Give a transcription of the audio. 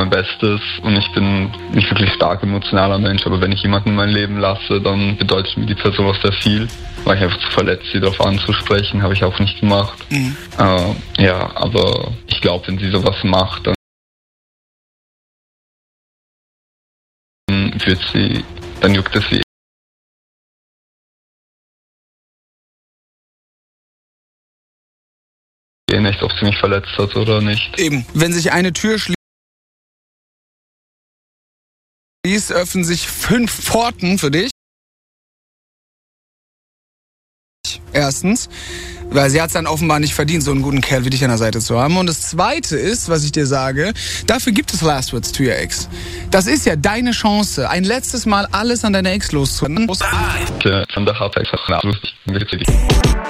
mein Bestes und ich bin nicht wirklich stark emotionaler Mensch, aber wenn ich jemanden in mein Leben lasse, dann bedeutet mir die Person auch sehr viel. War ich einfach zu verletzt, sie darauf anzusprechen, habe ich auch nicht gemacht. Ja, aber ich glaube, wenn sie sowas macht, dann juckt es sie nicht, ob sie mich verletzt hat oder nicht. Eben, wenn sich eine Tür schließt, öffnen sich 5 Pforten für dich. Erstens, weil sie hat es dann offenbar nicht verdient, so einen guten Kerl wie dich an der Seite zu haben. Und das Zweite ist, was ich dir sage, dafür gibt es Last Words to your Ex. Das ist ja deine Chance, ein letztes Mal alles an deiner Ex loszuwerden. Von der Hauptseite